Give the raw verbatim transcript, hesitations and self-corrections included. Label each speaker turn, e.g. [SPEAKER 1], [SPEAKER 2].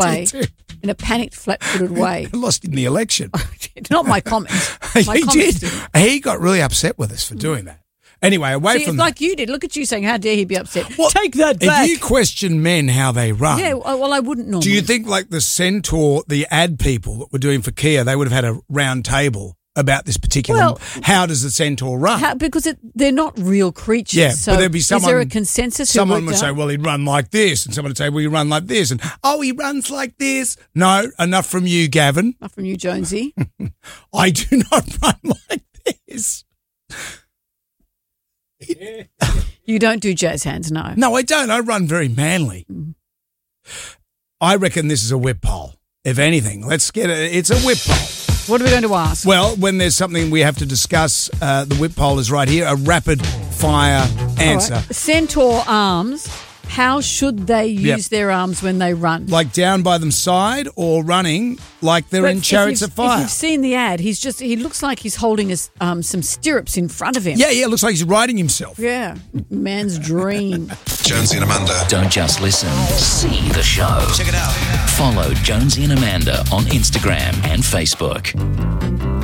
[SPEAKER 1] way,
[SPEAKER 2] did too.
[SPEAKER 1] in a panicked, flat-footed way.
[SPEAKER 2] Lost in the election.
[SPEAKER 1] Not my comments. My
[SPEAKER 2] he
[SPEAKER 1] comments
[SPEAKER 2] did. He got really upset with us for doing that. Anyway, away
[SPEAKER 1] See,
[SPEAKER 2] from
[SPEAKER 1] it's
[SPEAKER 2] that.
[SPEAKER 1] like you did. Look at you saying, how dare he be upset.
[SPEAKER 2] Well,
[SPEAKER 1] Take that back.
[SPEAKER 2] If you question men how they run,
[SPEAKER 1] yeah, well, I wouldn't normally.
[SPEAKER 2] do you think like the Centaur, the ad people that were doing for Kia, they would have had a round table about this particular,
[SPEAKER 1] Well,
[SPEAKER 2] how does the Centaur run?
[SPEAKER 1] How, because it, they're not real creatures.
[SPEAKER 2] Yeah,
[SPEAKER 1] so
[SPEAKER 2] but there'd be someone.
[SPEAKER 1] Is there a consensus? who
[SPEAKER 2] Someone
[SPEAKER 1] worked
[SPEAKER 2] would say,
[SPEAKER 1] out?
[SPEAKER 2] "Well, he'd run like this," and someone would say, "Well, he run like this," and oh, he runs like this. No, enough from you, Gavin.
[SPEAKER 1] Not from you, Jonesy.
[SPEAKER 2] I do not run like this.
[SPEAKER 1] You don't do jazz hands, no.
[SPEAKER 2] No, I don't. I run very manly.
[SPEAKER 1] Mm.
[SPEAKER 2] I reckon this is a whip poll. If anything, let's get it. It's a whip poll.
[SPEAKER 1] What are we going to ask?
[SPEAKER 2] Well, when there's something we have to discuss, uh, the whip poll is right here. A rapid fire answer.
[SPEAKER 1] All right. Centaur arms. How should they use
[SPEAKER 2] Yep.
[SPEAKER 1] their arms when they run?
[SPEAKER 2] Like down by them side or running like they're
[SPEAKER 1] But
[SPEAKER 2] in
[SPEAKER 1] if
[SPEAKER 2] Chariots
[SPEAKER 1] you've-
[SPEAKER 2] of Fire.
[SPEAKER 1] If you've seen the ad, he's just he looks like he's holding us um, some stirrups in front of him.
[SPEAKER 2] Yeah, yeah, it looks like he's riding himself.
[SPEAKER 1] Yeah, man's dream.
[SPEAKER 3] Jonesy and Amanda.
[SPEAKER 4] Don't just listen, see the show.
[SPEAKER 3] Check it out.
[SPEAKER 4] Follow Jonesy and Amanda on Instagram and Facebook.